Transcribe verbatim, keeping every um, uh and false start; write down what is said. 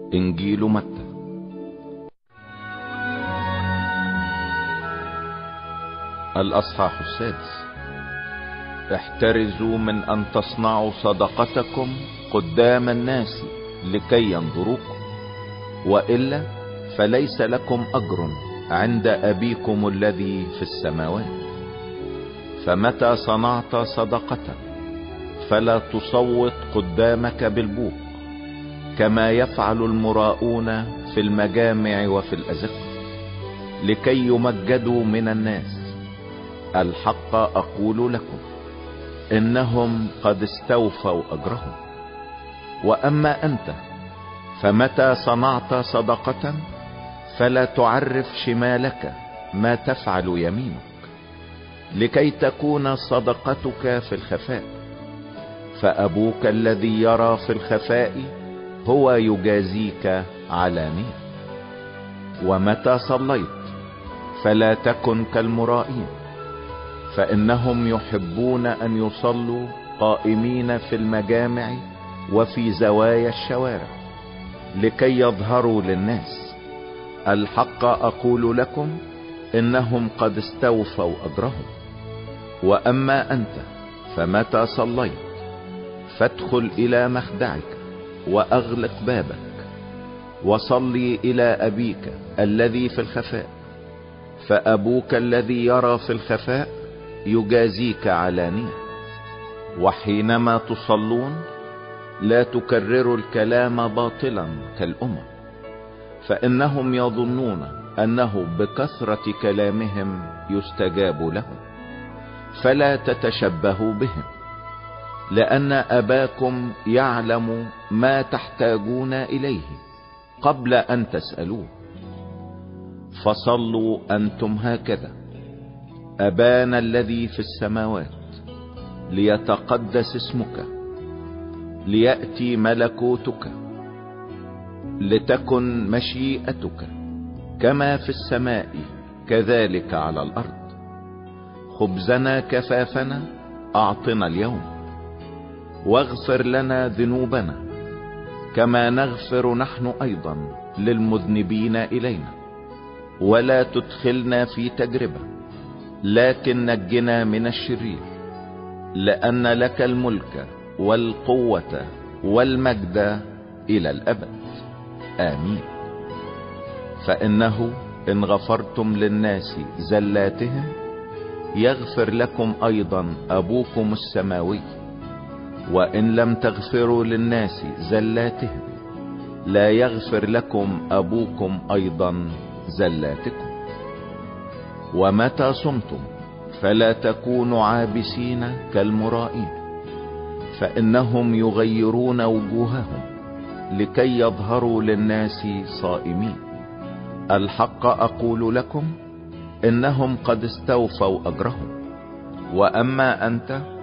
إنجيل متى. الأصحاح السادس. احترزوا من أن تصنعوا صدقتكم قدام الناس لكي ينظروكم، وإلا فليس لكم أجر عند أبيكم الذي في السماوات. فمتى صنعت صدقة فلا تصوت قدامك بالبوق كما يفعل المراؤون في المجامع وفي الأزقة لكي يمجدوا من الناس. الحق أقول لكم إنهم قد استوفوا أجرهم. وأما أنت فمتى صنعت صدقة فلا تعرف شمالك ما تفعل يمينك، لكي تكون صدقتك في الخفاء، فأبوك الذي يرى في الخفاء هو يجازيك علانية. ومتى صليت فلا تكن كالمرائين، فإنهم يحبون أن يصلوا قائمين في المجامع وفي زوايا الشوارع لكي يظهروا للناس. الحق أقول لكم إنهم قد استوفوا أجرهم. وأما أنت فمتى صليت فادخل إلى مخدعك وأغلق بابك، وصلي إلى أبيك الذي في الخفاء، فأبوك الذي يرى في الخفاء يجازيك علانية. وحينما تصلون لا تكرروا الكلام باطلا كالأمم، فإنهم يظنون أنه بكثرة كلامهم يستجاب لهم. فلا تتشبهوا بهم، لأن أباكم يعلم ما تحتاجون إليه قبل أن تسألوه. فصلوا أنتم هكذا: أبانا الذي في السماوات، ليتقدس اسمك، ليأتي ملكوتك، لتكن مشيئتك كما في السماء كذلك على الأرض. خبزنا كفافنا أعطنا اليوم، واغفر لنا ذنوبنا كما نغفر نحن أيضا للمذنبين إلينا، ولا تدخلنا في تجربة لكن نجنا من الشرير، لأن لك الملك والقوة والمجد إلى الأبد. آمين. فإنه إن غفرتم للناس زلاتهم يغفر لكم أيضا أبوكم السماوي، وإن لم تغفروا للناس زلاتهم لا يغفر لكم أبوكم أيضا زلاتكم. ومتى صمتم فلا تكونوا عابسين كالمرائين، فإنهم يغيرون وجوههم لكي يظهروا للناس صائمين. الحق أقول لكم إنهم قد استوفوا أجرهم. وأما أنت